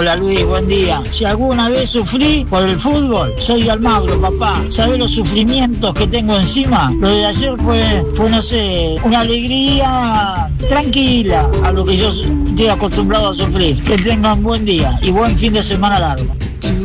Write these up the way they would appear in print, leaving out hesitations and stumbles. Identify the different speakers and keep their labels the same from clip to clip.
Speaker 1: Hola Luis, buen día. Si alguna vez sufrí por el fútbol, soy Almagro, papá. ¿Sabés los sufrimientos que tengo encima? Lo de ayer fue no sé, una alegría tranquila a lo que yo estoy acostumbrado a sufrir. Que tengan buen día y buen fin de semana largo.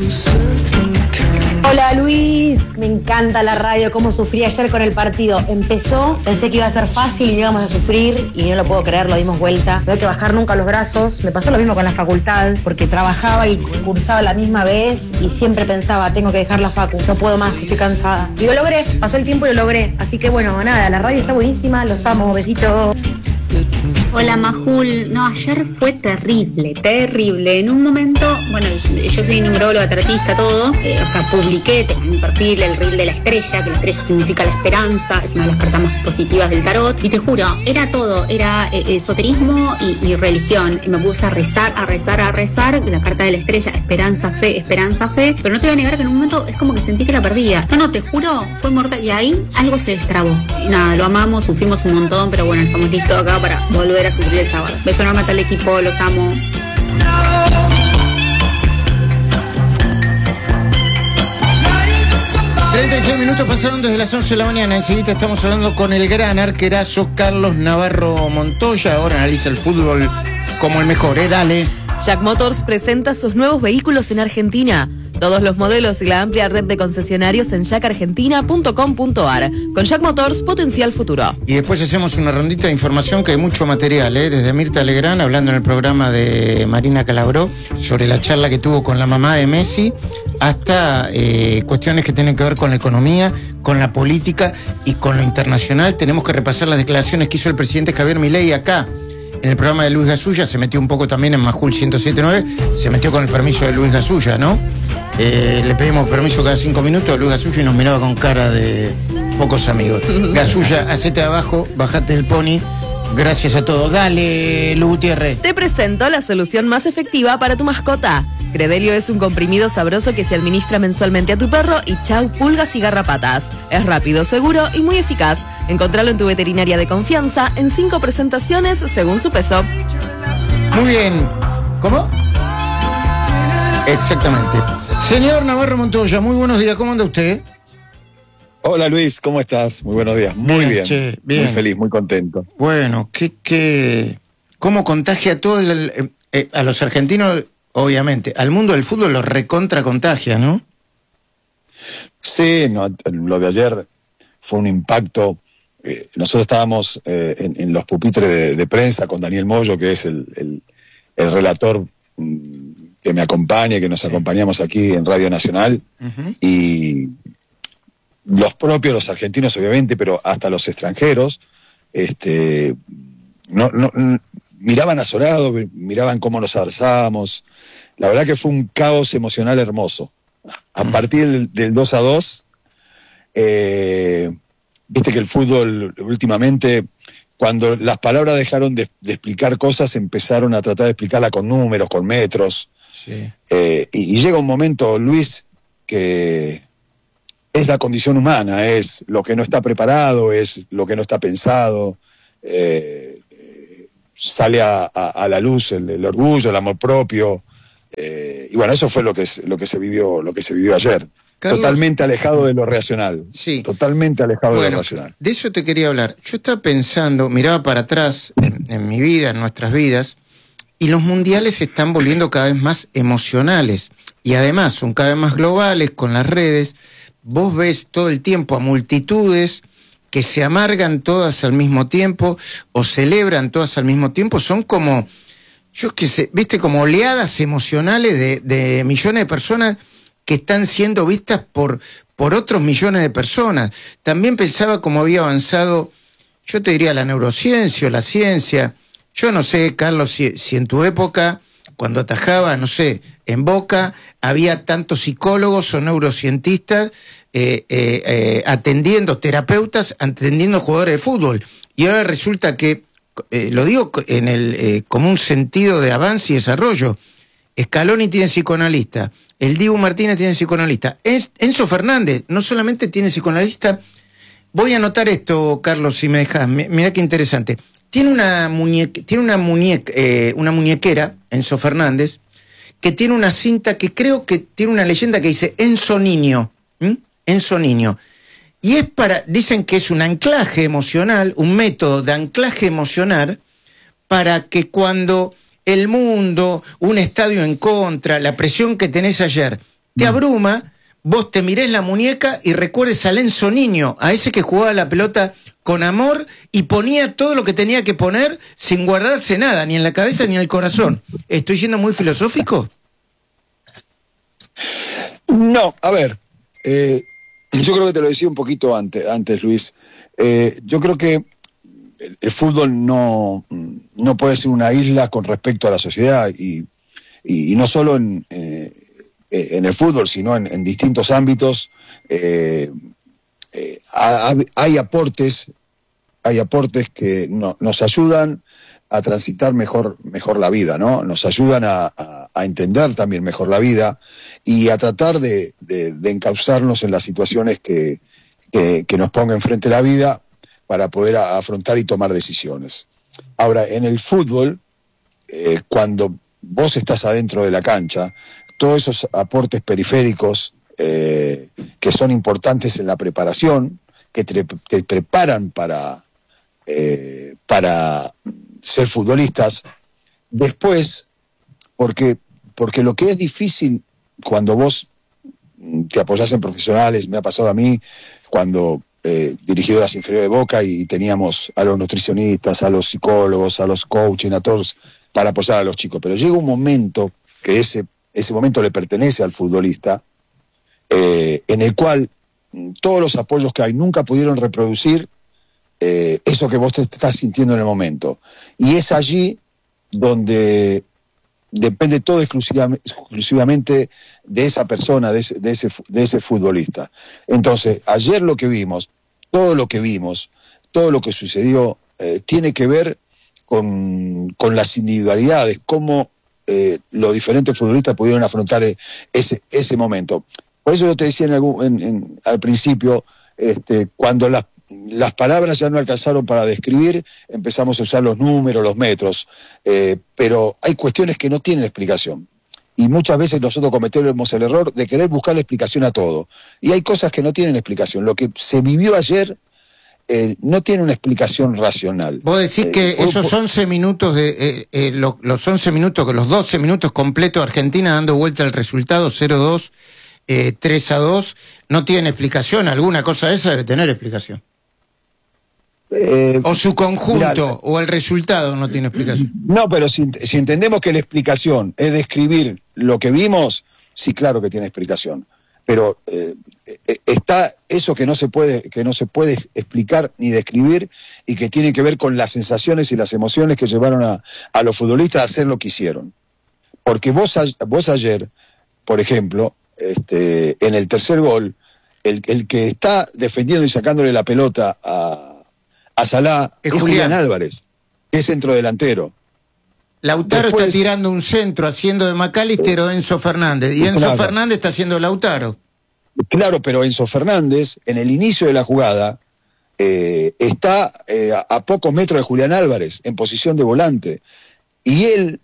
Speaker 2: Hola Luis, me encanta la radio, cómo sufrí ayer con el partido. Empezó, pensé que iba a ser fácil y íbamos a sufrir y no lo puedo creer, lo dimos vuelta. No hay que bajar nunca los brazos. Me pasó lo mismo con la facultad, porque trabajaba y cursaba la misma vez y siempre pensaba, tengo que dejar la facu, no puedo más, estoy cansada. Y lo logré, pasó el tiempo y lo logré. Así que bueno, nada, la radio está buenísima, los amo, besitos.
Speaker 3: Hola Majul, no, ayer fue terrible. En un momento, bueno, yo soy numeróloga, tarotista, todo, publiqué, tengo en mi perfil el reel de la estrella, que la estrella significa la esperanza, es una de las cartas más positivas del tarot, y te juro, era todo, era esoterismo y religión, y me puse a rezar, la carta de la estrella, esperanza, fe, pero no te voy a negar que en un momento es como que sentí que la perdía. No, te juro, fue mortal, y ahí algo se destrabó. Y nada, lo amamos, sufrimos un montón, pero bueno, estamos listos acá para volver a sufrir el sábado. Beso enorme a tal equipo, los amo.
Speaker 4: 36 minutos pasaron desde las 11 de la mañana. Enseguida estamos hablando con el gran arquerazo Carlos Navarro Montoya. Ahora analiza el fútbol como el mejor, dale.
Speaker 5: Jack Motors presenta sus nuevos vehículos en Argentina. Todos los modelos y la amplia red de concesionarios en jackargentina.com.ar. Con Jack Motors, potencial futuro.
Speaker 4: Y después hacemos una rondita de información que hay mucho material, desde Mirta Legrand, hablando en el programa de Marina Calabró, sobre la charla que tuvo con la mamá de Messi, hasta cuestiones que tienen que ver con la economía, con la política y con lo internacional. Tenemos que repasar las declaraciones que hizo el presidente Javier Milei acá. En el programa de Luis Gasulla se metió un poco también en Majul 107.9, se metió con el permiso de Luis Gasulla, ¿no? Le pedimos permiso cada 5 minutos a Luis Gasulla y nos miraba con cara de pocos amigos. Gasulla, hacete abajo, bajate del pony. Gracias a todos. Dale, Lu Gutiérrez.
Speaker 5: Te presento la solución más efectiva para tu mascota. Credelio es un comprimido sabroso que se administra mensualmente a tu perro y chau pulgas y garrapatas. Es rápido, seguro y muy eficaz. Encontralo en tu veterinaria de confianza en 5 presentaciones según su peso.
Speaker 4: Muy bien. ¿Cómo? Exactamente. Señor Navarro Montoya, muy buenos días. ¿Cómo anda usted?
Speaker 6: Hola Luis, ¿cómo estás? Muy buenos días. Muy bien.
Speaker 4: Che, bien.
Speaker 6: Muy feliz, muy contento.
Speaker 4: Bueno, ¿cómo contagia a todos a los argentinos, obviamente? Al mundo del fútbol los recontra contagia, ¿no?
Speaker 6: Sí, no, lo de ayer fue un impacto. Nosotros estábamos en los pupitres de prensa con Daniel Moyo, que es el relator que me acompaña, que nos acompañamos aquí en Radio Nacional, y los argentinos obviamente, pero hasta los extranjeros, miraban azorados, miraban cómo nos abrazábamos. La verdad que fue un caos emocional hermoso. A partir del 2-2, viste que el fútbol últimamente, cuando las palabras dejaron de explicar cosas, empezaron a tratar de explicarla con números, con metros.
Speaker 4: Sí.
Speaker 6: Y llega un momento, Luis, que es la condición humana, es lo que no está preparado, es lo que no está pensado, sale a la luz el orgullo, el amor propio, y bueno, eso fue lo que se vivió ayer. Carlos, totalmente alejado de lo racional.
Speaker 4: Sí.
Speaker 6: Totalmente alejado de lo racional.
Speaker 4: De eso te quería hablar. Yo estaba pensando, miraba para atrás en mi vida, en nuestras vidas, y los mundiales se están volviendo cada vez más emocionales. Y además son cada vez más globales con las redes. Vos ves todo el tiempo a multitudes que se amargan todas al mismo tiempo o celebran todas al mismo tiempo. Son como, yo qué sé, viste, como oleadas emocionales de millones de personas que están siendo vistas por otros millones de personas. También pensaba cómo había avanzado, yo te diría, la neurociencia o la ciencia. Yo no sé, Carlos, si en tu época, cuando atajaba, no sé, en Boca, había tantos psicólogos o neurocientistas atendiendo, terapeutas, atendiendo jugadores de fútbol. Y ahora resulta que, lo digo como un sentido de avance y desarrollo, Scaloni tiene psicoanalista, el Dibu Martínez tiene psicoanalista, Enzo Fernández no solamente tiene psicoanalista. Voy a anotar esto, Carlos, si me dejas. Mirá qué interesante. Tiene una muñequera, Enzo Fernández, que tiene una cinta que creo que tiene una leyenda que dice Enzo Niño. Enzo Niño. Y dicen que es un anclaje emocional, un método de anclaje emocional para que cuando el mundo, un estadio en contra, la presión que tenés ayer, te abruma, vos te mirés la muñeca y recuerdes al Enzo Niño, a ese que jugaba la pelota con amor y ponía todo lo que tenía que poner sin guardarse nada, ni en la cabeza ni en el corazón. ¿Estoy siendo muy filosófico?
Speaker 6: No, a ver, yo creo que te lo decía un poquito antes Luis. Yo creo que el fútbol no puede ser una isla con respecto a la sociedad y no solo en el fútbol, sino en distintos ámbitos. Hay aportes que nos ayudan a transitar mejor la vida, ¿no? Nos ayudan a entender también mejor la vida y a tratar de encauzarnos en las situaciones que nos ponga enfrente la vida para poder afrontar y tomar decisiones. Ahora, en el fútbol, cuando vos estás adentro de la cancha, todos esos aportes periféricos que son importantes en la preparación, que te preparan para ser futbolistas, después, porque lo que es difícil cuando vos te apoyás en profesionales, me ha pasado a mí cuando dirigido las inferiores de Boca y teníamos a los nutricionistas, a los psicólogos, a los coaching, a todos para apoyar a los chicos, pero llega un momento que ese momento le pertenece al futbolista, en el cual todos los apoyos que hay nunca pudieron reproducir eso que vos te estás sintiendo en el momento. Y es allí donde depende todo exclusivamente de esa persona, de ese futbolista. Entonces, ayer lo que vimos, todo lo que sucedió, tiene que ver con las individualidades, cómo los diferentes futbolistas pudieron afrontar ese momento. Por eso yo te decía al principio, cuando las palabras ya no alcanzaron para describir, empezamos a usar los números, los metros, pero hay cuestiones que no tienen explicación. Y muchas veces nosotros cometemos el error de querer buscar la explicación a todo. Y hay cosas que no tienen explicación. Lo que se vivió ayer no tiene una explicación racional. Vos decís que esos 11 minutos, los 11 minutos, los 12 minutos completos de Argentina dando vuelta al resultado 0-2, 3-2, no tienen explicación. Alguna cosa de esa debe tener explicación. O su conjunto, o el resultado no tiene explicación. No, pero si entendemos que la explicación es describir lo que vimos, sí, claro que tiene explicación. Pero está eso que no se puede explicar ni describir y que tiene que ver con las sensaciones y las emociones que llevaron a los futbolistas a hacer lo que hicieron. Porque vos ayer, por ejemplo, en el tercer gol, el que está defendiendo y sacándole la pelota a Salah es Julián Álvarez, que es centrodelantero.
Speaker 4: Lautaro después está tirando un centro haciendo de McAllister o Enzo Fernández, y Enzo Fernández está haciendo Lautaro. Claro, pero Enzo Fernández, en el inicio de la jugada, está a pocos metros de Julián Álvarez, en posición de volante. Y él,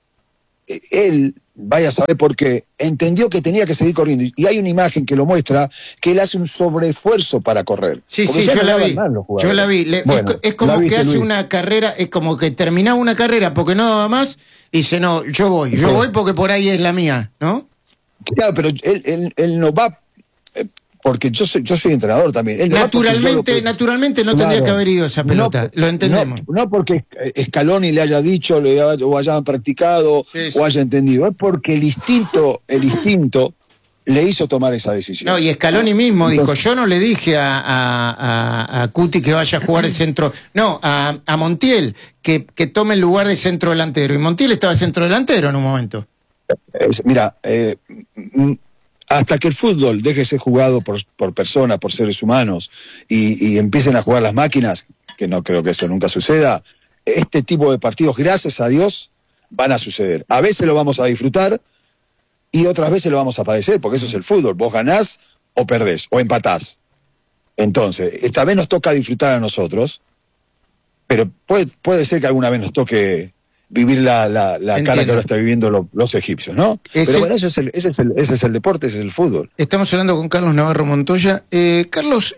Speaker 4: vaya a saber por qué, entendió que tenía que seguir corriendo. Y hay una imagen que lo muestra, que él hace un sobreesfuerzo para correr. Sí, yo la vi. Es como que hace una carrera, es como que terminaba una carrera porque no daba más, y dice, no, yo voy porque por ahí es la mía, ¿no? Claro, pero él no va, porque yo soy entrenador también. Naturalmente no tendría que haber ido esa pelota, lo entendemos. No porque Scaloni le haya dicho, o hayan practicado, o haya entendido, es porque el instinto le hizo tomar esa decisión. No, y Scaloni mismo dijo, yo no le dije a Cuti que vaya a jugar el centro, no, a Montiel, que tome el lugar de centro delantero, y Montiel estaba centro delantero en un momento. Mira, hasta que el fútbol deje de ser jugado por personas, por seres humanos, y empiecen a jugar las máquinas, que no creo que eso nunca suceda, este tipo de partidos, gracias a Dios, van a suceder. A veces lo vamos a disfrutar y otras veces lo vamos a padecer, porque eso es el fútbol. Vos ganás o perdés, o empatás. Entonces, esta vez nos toca disfrutar a nosotros, pero puede ser que alguna vez nos toque
Speaker 6: vivir la cara que ahora está viviendo los egipcios, ¿no? Pero bueno, ese es el deporte, ese es el fútbol.
Speaker 4: Estamos hablando con Carlos Navarro Montoya. Carlos,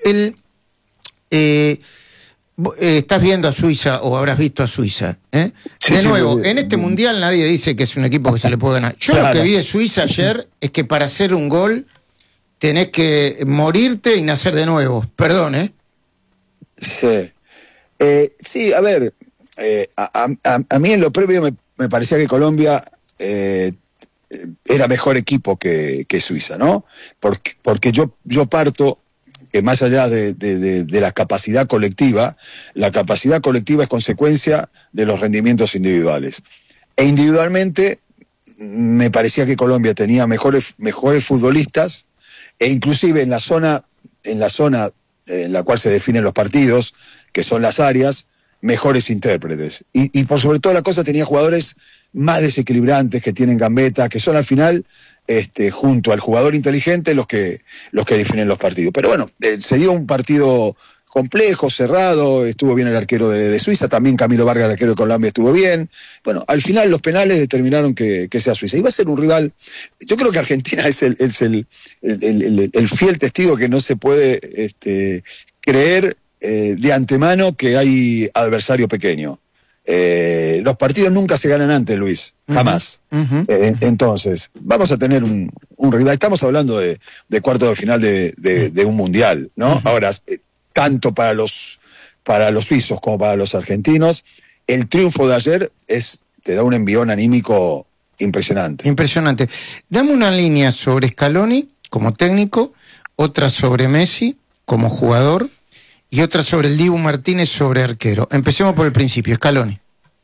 Speaker 4: estás viendo a Suiza, o habrás visto a Suiza, ¿eh?
Speaker 6: Sí,
Speaker 4: de nuevo,
Speaker 6: sí,
Speaker 4: en este mundial nadie dice que es un equipo que se le puede ganar. Yo
Speaker 6: claro.
Speaker 4: Lo que vi de Suiza ayer es que para hacer un gol tenés que morirte y nacer de nuevo. Perdón, ¿eh?
Speaker 6: Sí. Sí, a ver, a mí en lo previo me parecía que Colombia era mejor equipo que Suiza, ¿no? Porque yo parto que más allá de la capacidad colectiva es consecuencia de los rendimientos individuales. E individualmente me parecía que Colombia tenía mejores futbolistas, e inclusive en la zona en la cual se definen los partidos, que son las áreas, mejores intérpretes. Y por sobre todo la cosa, tenía jugadores más desequilibrantes, que tienen gambeta, que son al final, junto al jugador inteligente, los que definen los partidos. Pero bueno, se dio un partido complejo, cerrado, estuvo bien el arquero de Suiza, también Camilo Vargas, el arquero de Colombia, estuvo bien. Bueno, al final los penales determinaron que sea Suiza. Iba a ser un rival, yo creo que Argentina es el fiel testigo que no se puede creer de antemano que hay adversario pequeño. Los partidos nunca se ganan antes, Luis, jamás. Entonces, vamos a tener un rival. Estamos hablando de cuarto de final de un mundial, ¿no? Ahora, tanto para los suizos como para los argentinos, el triunfo de ayer te da un envión anímico impresionante.
Speaker 4: Impresionante. Dame una línea sobre Scaloni como técnico, otra sobre Messi como jugador y otra sobre el Dibu Martínez sobre arquero. Empecemos por el principio, Scaloni.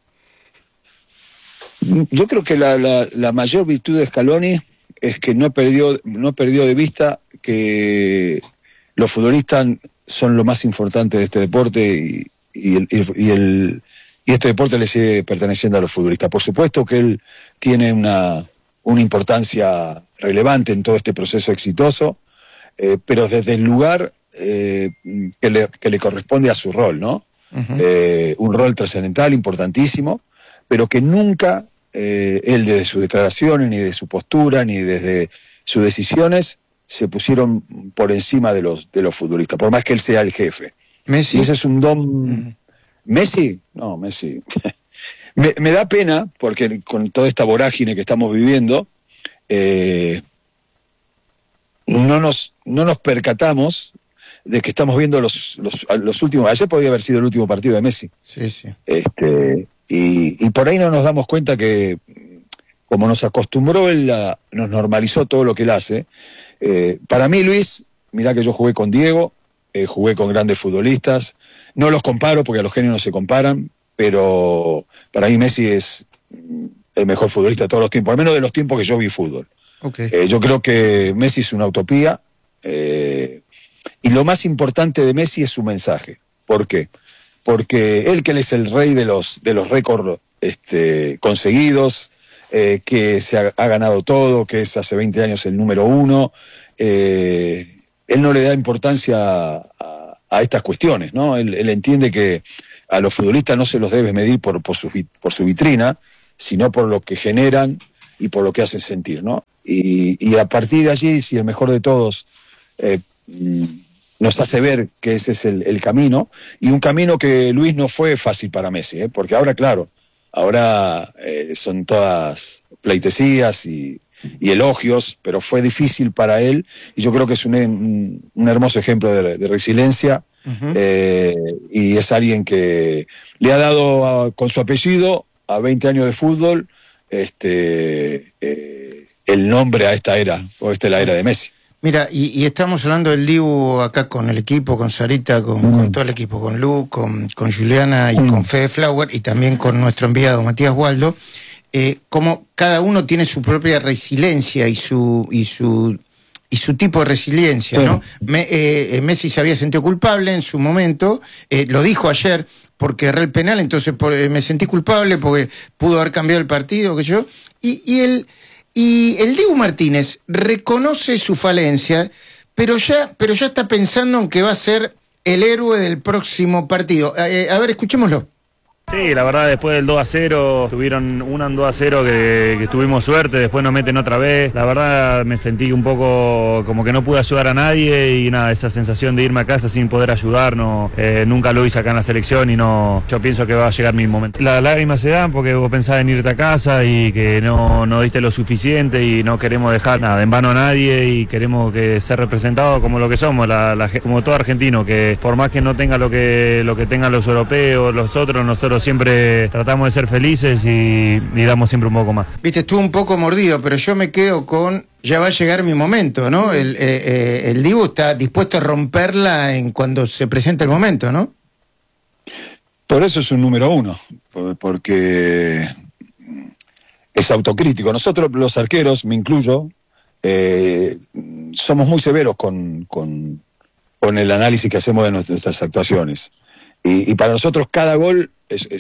Speaker 6: Yo creo que la mayor virtud de Scaloni es que no perdió de vista que los futbolistas son lo más importante de este deporte y este deporte le sigue perteneciendo a los futbolistas. Por supuesto que él tiene una importancia relevante en todo este proceso exitoso, pero desde el lugar que le corresponde a su rol, ¿no? Un rol trascendental, importantísimo, pero que nunca él, desde sus declaraciones, ni de su postura, ni desde sus decisiones, se pusieron por encima de los futbolistas, por más que él sea el jefe.
Speaker 4: Messi.
Speaker 6: Y ese es un don. ¿Messi? No, Messi. me da pena, porque con toda esta vorágine que estamos viviendo, no nos percatamos de que estamos viendo los últimos. Ayer podía haber sido el último partido de Messi.
Speaker 4: Sí, sí.
Speaker 6: Y por ahí no nos damos cuenta que, como nos acostumbró él, nos normalizó todo lo que él hace. Para mí, Luis, mirá que yo jugué con Diego, jugué con grandes futbolistas, no los comparo porque a los genios no se comparan, pero para mí Messi es el mejor futbolista de todos los tiempos, al menos de los tiempos que yo vi fútbol.
Speaker 4: Okay.
Speaker 6: Yo creo que Messi es una utopía, y lo más importante de Messi es su mensaje. ¿Por qué? Porque él es el rey de los récords conseguidos, que se ha ganado todo, que es hace 20 años el número 1, él no le da importancia a estas cuestiones, ¿no? Él entiende que a los futbolistas no se los debe medir por su vitrina, sino por lo que generan y por lo que hacen sentir, ¿no? Y a partir de allí, si el mejor de todos nos hace ver que ese es el camino, y un camino que, Luis, no fue fácil para Messi, porque ahora, claro, son todas pleitesías y elogios, pero fue difícil para él, y yo creo que es un hermoso ejemplo de resiliencia, y es alguien que le ha dado con su apellido a 20 años de fútbol el nombre a esta era, la era de Messi.
Speaker 4: Mira, y estamos hablando del Dibu acá con el equipo, con Sarita, con todo el equipo, con Lu, con Juliana y con Fede Flower, y también con nuestro enviado Matías Waldo, como cada uno tiene su propia resiliencia y su tipo de resiliencia, ¿no? Messi se había sentido culpable en su momento, lo dijo ayer, porque erré el penal, entonces me sentí culpable porque pudo haber cambiado el partido, qué sé yo, y el Dibu Martínez reconoce su falencia, pero ya está pensando en que va a ser el héroe del próximo partido. A ver, escuchémoslo.
Speaker 7: Sí, la verdad después del 2-0, tuvieron un 2-0 que tuvimos suerte, después nos meten otra vez. La verdad me sentí un poco como que no pude ayudar a nadie y nada, esa sensación de irme a casa sin poder ayudar, nunca lo hice acá en la selección y no, yo pienso que va a llegar mi momento. Las lágrimas se dan porque vos pensás en irte a casa y que no diste lo suficiente y no queremos dejar nada en vano a nadie y queremos que ser representados como lo que somos, como todo argentino, que por más que no tenga lo que tengan los europeos, los otros, nosotros siempre tratamos de ser felices y damos siempre un poco más.
Speaker 4: Viste, estuvo un poco mordido, pero yo me quedo con ya va a llegar mi momento, ¿no? El Dibu está dispuesto a romperla cuando se presente el momento, ¿no?
Speaker 6: Por eso es un número 1, porque es autocrítico. Nosotros los arqueros, me incluyo, somos muy severos con el análisis que hacemos de nuestras actuaciones. Y para nosotros cada gol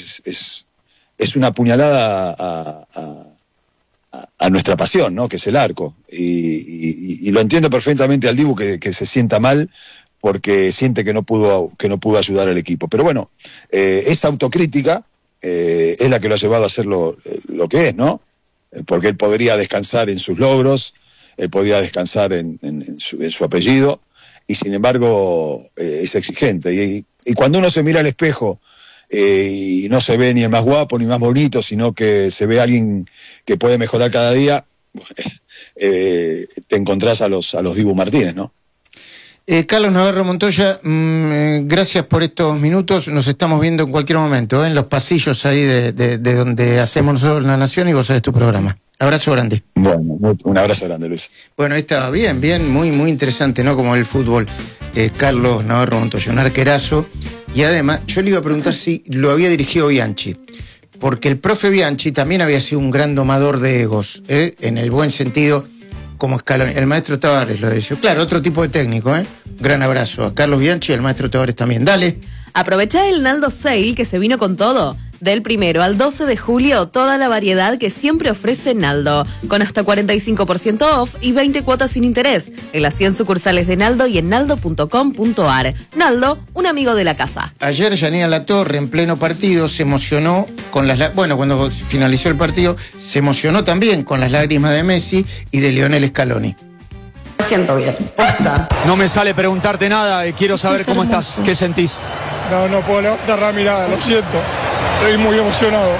Speaker 6: es una puñalada a nuestra pasión, ¿no? Que es el arco. Y lo entiendo perfectamente al Dibu que se sienta mal porque siente que no pudo ayudar al equipo. Pero bueno, esa autocrítica es la que lo ha llevado a hacer lo que es, ¿no? Porque él podría descansar en sus logros, él podría descansar en su apellido, y sin embargo es exigente. Y cuando uno se mira al espejo y no se ve ni el más guapo ni más bonito, sino que se ve a alguien que puede mejorar cada día, te encontrás a los Dibu Martínez, ¿no?
Speaker 4: Carlos Navarro Montoya, gracias por estos minutos. Nos estamos viendo en cualquier momento, en los pasillos ahí de donde hacemos nosotros La Nación y vos sabés tu programa. Abrazo grande.
Speaker 6: Bueno, un abrazo grande, Luis.
Speaker 4: Bueno, ahí estaba bien, muy interesante, ¿no? Como el fútbol. Carlos Navarro Montoya, un arquerazo. Y además, yo le iba a preguntar si lo había dirigido Bianchi, porque el profe Bianchi también había sido un gran domador de egos, en el buen sentido, como Scaloni. El maestro Tavares lo decía. Claro, otro tipo de técnico, Gran abrazo a Carlos Bianchi y al maestro Tavares también. Dale.
Speaker 5: Aprovecha el Naldo Sale que se vino con todo. Del 1 al 12 de julio, toda la variedad que siempre ofrece Naldo, con hasta 45% off y 20 cuotas sin interés, en las 100 sucursales de Naldo y en naldo.com.ar. Naldo, un amigo de la casa.
Speaker 4: Ayer Yanina Latorre, en pleno partido, se emocionó con cuando finalizó el partido, se emocionó también con las lágrimas de Messi y de Lionel Scaloni.
Speaker 8: Me siento bien, posta.
Speaker 9: No me sale preguntarte nada y quiero saber cómo estás, qué sentís.
Speaker 10: No puedo levantar la mirada, lo siento. Estoy muy emocionado.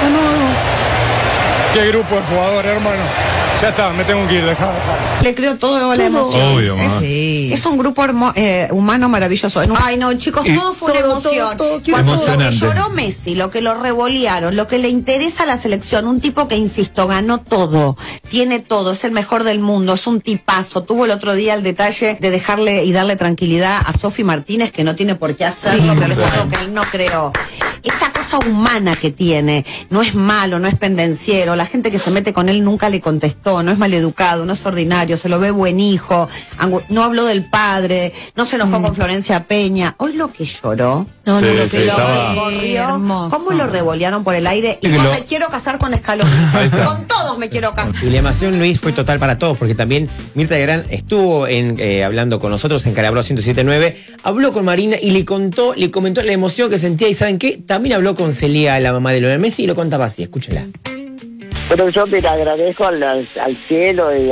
Speaker 10: Qué grupo de jugadores, hermano. Ya está, me tengo que ir, dejado.
Speaker 8: Le creo todo a la emoción.
Speaker 10: Obvio,
Speaker 8: es un grupo humano maravilloso. Ay, no, chicos, todo fue una emoción. Cuando lo que lloró Messi, lo que lo revolearon, lo que le interesa a la selección, un tipo que, insisto, ganó todo, tiene todo, es el mejor del mundo, es un tipazo. Tuvo el otro día el detalle de dejarle y darle tranquilidad a Sofi Martínez, que no tiene por qué hacerlo, pero es algo que él no creó. Esa cosa humana que tiene, no es malo, no es pendenciero, la gente que se mete con él nunca le contestó, no es maleducado, no es ordinario, se lo ve buen hijo, no habló del padre, no se enojó con Florencia Peña. Hoy lo que lloró, lo que corrió, cómo lo revolearon por el aire, y me quiero casar con Scaloni, con todos me quiero casar.
Speaker 11: Y la emoción, Luis, fue total para todos, porque también Mirta Legrand estuvo hablando con nosotros en Calabró 107.9, habló con Marina y le comentó la emoción que sentía, y ¿saben qué? También habló con Celia, la mamá de Lionel Messi, y lo contaba así, escúchala.
Speaker 12: Pero yo te agradezco al cielo y